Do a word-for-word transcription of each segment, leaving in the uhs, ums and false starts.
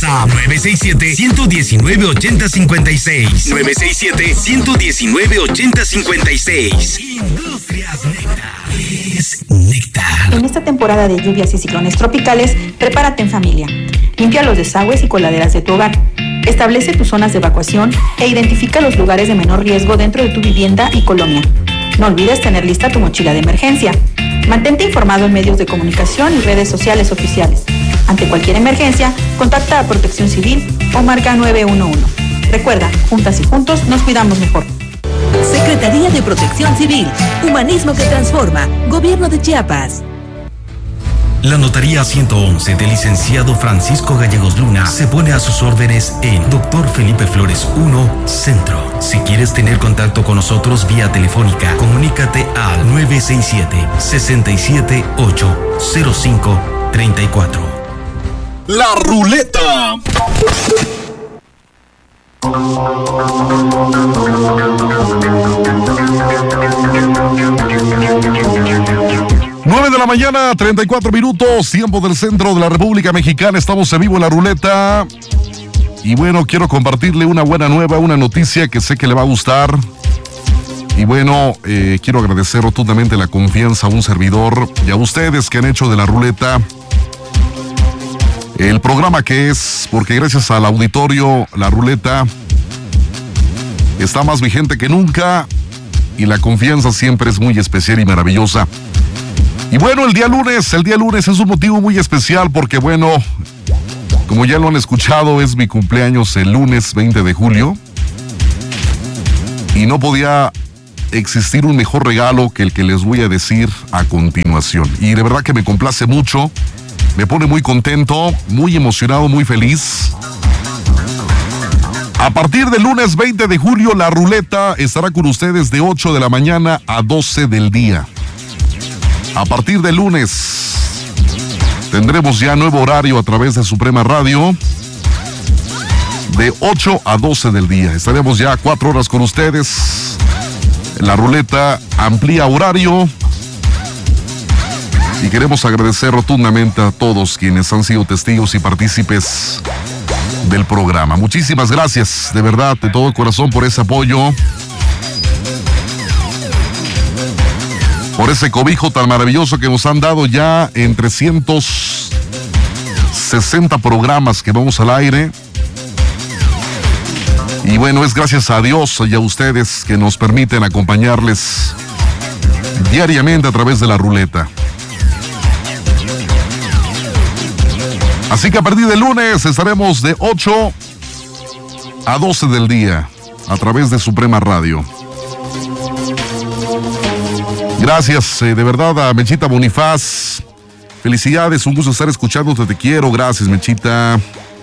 WhatsApp nueve seis siete, uno uno nueve, ocho cero cinco seis. nueve seis siete, uno uno nueve, ocho cero cinco seis. Industrias Néctar. Es Néctar. En esta temporada de lluvias y ciclones tropicales, prepárate en familia. Limpia los desagües y coladeras de tu hogar. Establece tus zonas de evacuación e identifica los lugares de menor riesgo dentro de tu vivienda y colonia. No olvides tener lista tu mochila de emergencia. Mantente informado en medios de comunicación y redes sociales oficiales. Ante cualquier emergencia, contacta a Protección Civil o marca nueve uno uno. Recuerda, juntas y juntos nos cuidamos mejor. Secretaría de Protección Civil, Humanismo que Transforma, Gobierno de Chiapas. La Notaría ciento once del licenciado Francisco Gallegos Luna se pone a sus órdenes en Doctor Felipe Flores uno, Centro. Si quieres tener contacto con nosotros vía telefónica, comunícate al nueve seis siete, seis siete ocho, cero cinco tres cuatro. La Ruleta. nueve de la mañana, treinta y cuatro minutos, tiempo del centro de la República Mexicana. Estamos en vivo en La Ruleta. Y bueno, quiero compartirle una buena nueva, una noticia que sé que le va a gustar. Y bueno, eh, quiero agradecer rotundamente la confianza a un servidor y a ustedes que han hecho de La Ruleta el programa que es, porque gracias al auditorio, La Ruleta está más vigente que nunca y la confianza siempre es muy especial y maravillosa. Y bueno, el día lunes, el día lunes es un motivo muy especial porque bueno, como ya lo han escuchado, es mi cumpleaños el lunes veinte de julio y no podía existir un mejor regalo que el que les voy a decir a continuación. Y de verdad que me complace mucho, me pone muy contento, muy emocionado, muy feliz. A partir del lunes veinte de julio, La Ruleta estará con ustedes de ocho de la mañana a doce del día. A partir del lunes tendremos ya nuevo horario a través de Suprema Radio de ocho a doce del día. Estaremos ya cuatro horas con ustedes. La Ruleta amplía horario y queremos agradecer rotundamente a todos quienes han sido testigos y partícipes del programa. Muchísimas gracias, de verdad, de todo corazón por ese apoyo, por ese cobijo tan maravilloso que nos han dado ya en trescientos sesenta programas que vamos al aire. Y bueno, es gracias a Dios y a ustedes que nos permiten acompañarles diariamente a través de La Ruleta. Así que a partir del lunes estaremos de ocho a doce del día a través de Suprema Radio. Gracias, eh, de verdad, a Mechita Bonifaz. Felicidades, un gusto estar escuchándote, te quiero. Gracias, Mechita.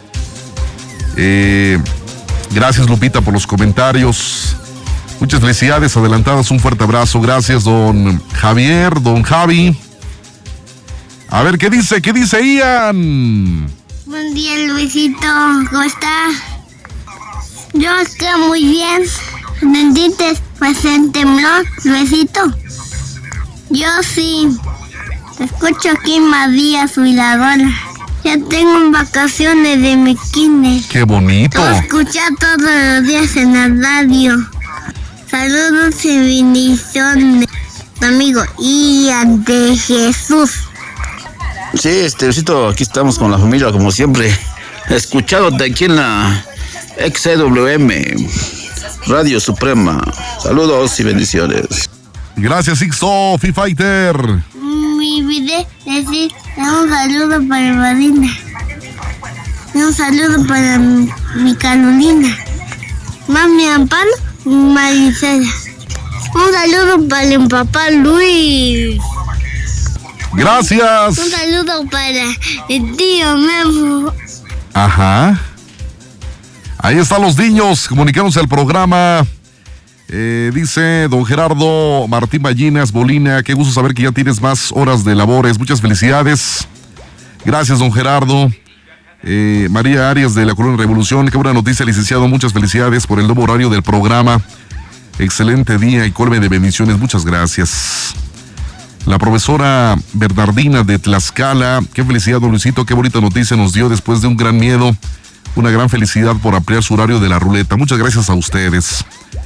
Eh, gracias, Lupita, por los comentarios. Muchas felicidades adelantadas, un fuerte abrazo. Gracias, don Javier, don Javi. A ver, ¿qué dice? ¿Qué dice Ian? Buen día, Luisito. ¿Cómo está? Yo acá muy bien. ¿Sentiste pues en temblor, Luisito? Yo sí. Te escucho aquí en María, su hiladora. Ya tengo vacaciones de mi kinder. ¡Qué bonito! Te escuché todos los días en la radio. Saludos y bendiciones. Tu amigo Ian de Jesús. Sí, este, Luisito, aquí estamos con la familia, como siempre, escuchándote aquí en la X C W M, Radio Suprema. Saludos y bendiciones. Gracias, Ixto, Fighter. Mi video decir un saludo para Marina. Un saludo para mi, mi Carolina. Mami Amparo, Maricela. Un saludo para el papá Luis. Gracias. Un saludo para el tío Memo. Ajá. Ahí están los niños comunicándose al programa. Eh, dice don Gerardo Martín Ballinas Bolina, qué gusto saber que ya tienes más horas de labores. Muchas felicidades. Gracias, don Gerardo. Eh, María Arias de la Colonia Revolución, qué buena noticia, licenciado. Muchas felicidades por el nuevo horario del programa. Excelente día y colme de bendiciones. Muchas gracias. La profesora Bernardina de Tlaxcala, qué felicidad, don Luisito, qué bonita noticia nos dio después de un gran miedo una gran felicidad por ampliar su horario de la ruleta. Muchas gracias a ustedes.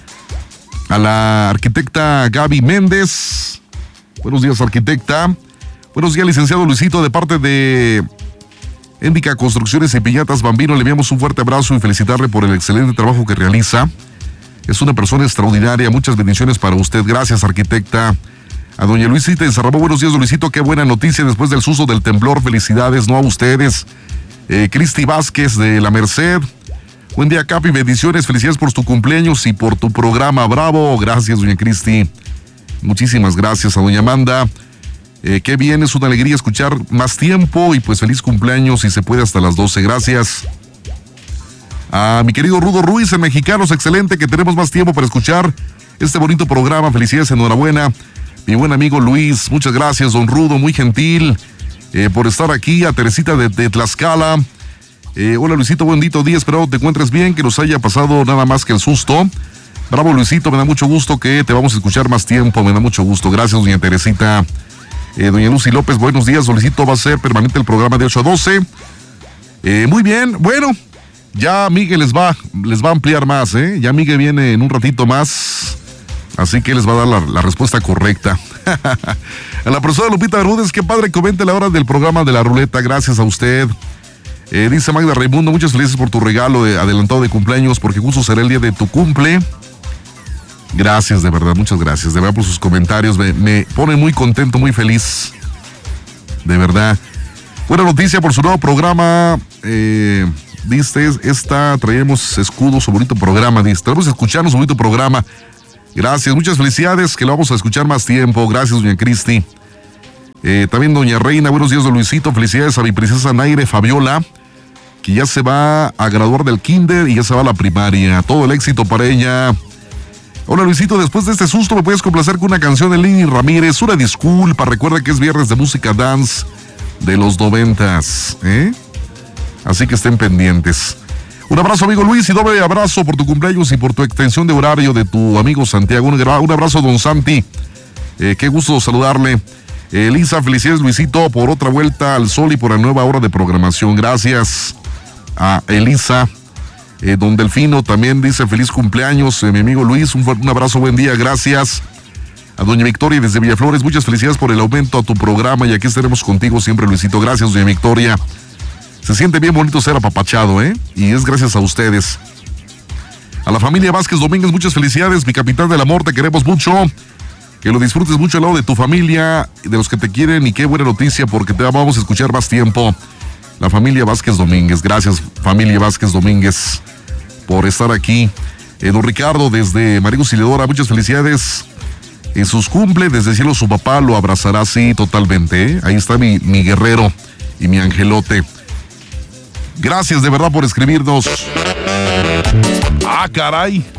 A la arquitecta Gaby Méndez. Buenos días, arquitecta. Buenos días, licenciado Luisito, de parte de Éndica Construcciones y Piñatas Bambino. Le enviamos un fuerte abrazo y felicitarle por el excelente trabajo que realiza. Es una persona extraordinaria. Muchas bendiciones para usted. Gracias, arquitecta. A doña Luisita de Sarrabó. Buenos días, Luisito. Qué buena noticia después del susto del temblor. Felicidades, no a ustedes. Eh, Cristi Vázquez de La Merced. Buen día, Capi. Bendiciones. Felicidades por tu cumpleaños y por tu programa. Bravo. Gracias, doña Cristi. Muchísimas gracias a doña Amanda. Eh, qué bien, es una alegría escuchar más tiempo y pues feliz cumpleaños si se puede hasta las doce. Gracias. A mi querido Rudo Ruiz en Mexicanos, excelente que tenemos más tiempo para escuchar este bonito programa. Felicidades, enhorabuena. Mi buen amigo Luis, muchas gracias, don Rudo, muy gentil eh, por estar aquí. A Teresita de, de Tlaxcala. Eh, hola Luisito, bendito día, espero te encuentres bien, que nos haya pasado nada más que el susto. Bravo Luisito, me da mucho gusto que te vamos a escuchar más tiempo, me da mucho gusto. Gracias, doña Teresita. Eh, doña Lucy López, buenos días, Luisito, va a ser permanente el programa de ocho a doce. Eh, muy bien, bueno, ya Miguel les va, les va a ampliar más, ¿eh? Ya Miguel viene en un ratito más, así que les va a dar la, la respuesta correcta. A la profesora Lupita Bermúdez, qué padre, comente la hora del programa de la ruleta, gracias a usted. Eh, dice Magda Raimundo, muchas felicidades por tu regalo de adelantado de cumpleaños, porque justo será el día de tu cumple. Gracias, de verdad, muchas gracias, de verdad por sus comentarios, me, me pone muy contento, muy feliz, de verdad. Buena noticia por su nuevo programa, eh, dice, esta, traemos escudo, su bonito programa, dice, traemos a escucharnos su bonito programa, gracias, muchas felicidades, que lo vamos a escuchar más tiempo, gracias, doña Cristi. Eh, también doña Reina, buenos días, don Luisito, felicidades a mi princesa Naire Fabiola, que ya se va a graduar del kinder y ya se va a la primaria, todo el éxito para ella. Hola Luisito, después de este susto me puedes complacer con una canción de Lini Ramírez, una disculpa, recuerda que es viernes de música dance de los noventas, ¿eh? Así que estén pendientes. Un abrazo amigo Luis y doble abrazo por tu cumpleaños y por tu extensión de horario de tu amigo Santiago. Un, un abrazo don Santi, eh, qué gusto saludarle. Eh, Elisa, felicidades Luisito por otra vuelta al sol y por la nueva hora de programación. Gracias a Elisa. Eh, don Delfino también dice feliz cumpleaños, eh, mi amigo Luis, un, un abrazo, buen día, gracias. A doña Victoria desde Villaflores, muchas felicidades por el aumento a tu programa y aquí estaremos contigo siempre, Luisito. Gracias, doña Victoria. Se siente bien bonito ser apapachado, ¿eh? Y es gracias a ustedes. A la familia Vázquez Domínguez, muchas felicidades, mi capitán del amor, te queremos mucho. Que lo disfrutes mucho al lado de tu familia, de los que te quieren y qué buena noticia porque te vamos a escuchar más tiempo. La familia Vázquez Domínguez, gracias familia Vázquez Domínguez por estar aquí. Eh, don Ricardo desde María Auxiliadora, muchas felicidades en sus cumple, desde el cielo su papá lo abrazará, sí, totalmente, ¿eh? Ahí está mi, mi guerrero y mi angelote. Gracias de verdad por escribirnos. Ah, caray.